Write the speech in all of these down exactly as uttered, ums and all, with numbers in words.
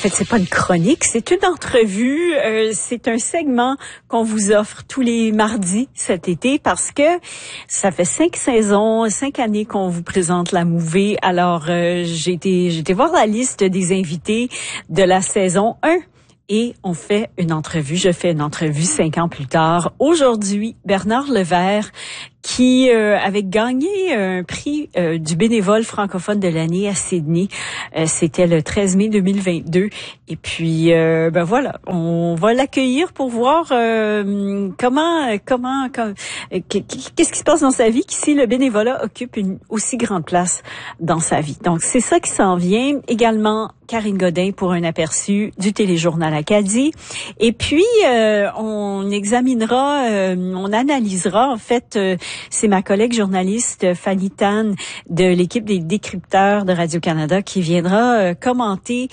fait, c'est pas une chronique, c'est une entrevue. Euh, c'est un segment qu'on vous offre tous les mardis cet été parce que ça fait cinq saisons, cinq années qu'on vous présente la Mouvée. Alors, euh, j'ai été, j'ai été voir la liste des invités de la saison un. Et on fait une entrevue. Je fais une entrevue cinq ans plus tard. Aujourd'hui, Bernard Levert, qui euh, avait gagné un prix euh, du bénévole francophone de l'année à Sydney. Euh, c'était le treize mai deux mille vingt-deux. Et puis, euh, ben voilà, on va l'accueillir pour voir euh, comment, comment, comment qu'est-ce qui se passe dans sa vie, si le bénévolat occupe une aussi grande place dans sa vie. Donc, c'est ça qui s'en vient. Également, Karine Godin pour un aperçu du téléjournal Acadie. Et puis, euh, on examinera, euh, on analysera, en fait, euh, c'est ma collègue journaliste Fanny Tan de l'équipe des décrypteurs de Radio-Canada qui viendra euh, commenter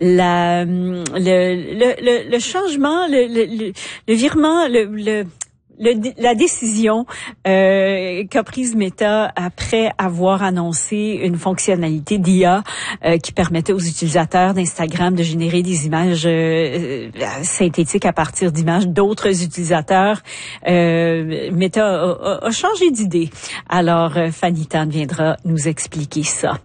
la, le, le, le, le changement, le, le, le virement, le... le Le, la décision euh, qu'a prise Meta après avoir annoncé une fonctionnalité d'I A euh, qui permettait aux utilisateurs d'Instagram de générer des images euh, synthétiques à partir d'images d'autres utilisateurs. Euh, Meta a, a, a changé d'idée. Alors, euh, Fanny Tan viendra nous expliquer ça.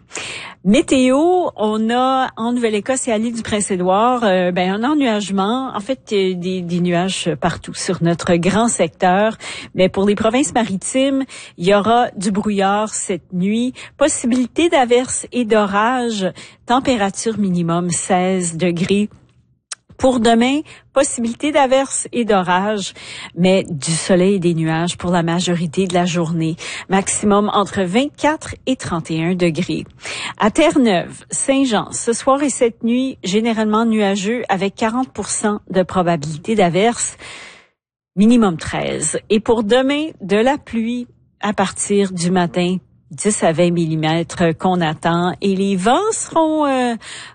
Météo, on a en Nouvelle-Écosse et à l'île du Prince-Édouard euh, ben un ennuagement, en fait euh, des, des nuages partout sur notre grand secteur, mais pour les provinces maritimes, il y aura du brouillard cette nuit, possibilité d'averses et d'orages, température minimum seize degrés. Pour demain, possibilité d'averses et d'orages, mais du soleil et des nuages pour la majorité de la journée. Maximum entre vingt-quatre et trente et un degrés. À Terre-Neuve, Saint-Jean, ce soir et cette nuit, généralement nuageux avec quarante pour cent de probabilité d'averses, minimum treize. Et pour demain, de la pluie à partir du matin, dix à vingt millimètres qu'on attend, et les vents seront euh,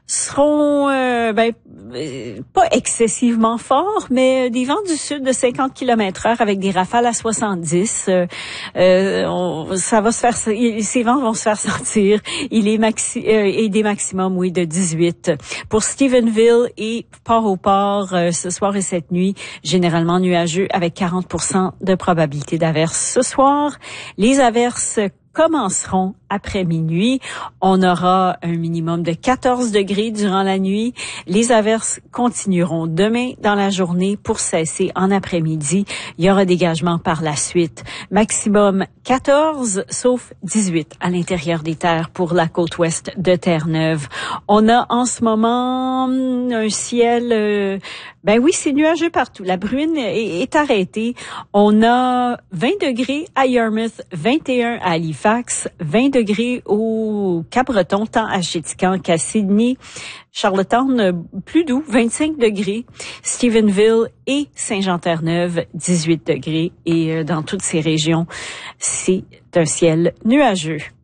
seront euh, ben euh, pas excessivement forts, mais des vents du sud de cinquante kilomètres heure avec des rafales à soixante-dix. Euh, euh, on, ça va se faire, ces vents vont se faire sentir. Il est maxi euh, et des maximums, oui, de dix-huit. Pour Stephenville et Port-au-Port, euh, ce soir et cette nuit, généralement nuageux avec quarante pour cent de probabilité d'averses. Ce soir, les averses commenceront après minuit. On aura un minimum de quatorze degrés durant la nuit. Les averses continueront demain dans la journée pour cesser en après-midi. Il y aura dégagement par la suite. Maximum quatorze, sauf dix-huit à l'intérieur des terres pour la côte ouest de Terre-Neuve. On a en ce moment un ciel... Euh, ben oui, c'est nuageux partout. La bruine est, est arrêtée. On a vingt degrés à Yarmouth, vingt et un à Halifax, vingt degrés au Cap-Breton, tant à Chéticamp qu'à Sydney. Charlottetown, plus doux, vingt-cinq degrés. Stephenville et Saint-Jean-Terre-Neuve, dix-huit degrés. Et dans toutes ces régions, c'est un ciel nuageux.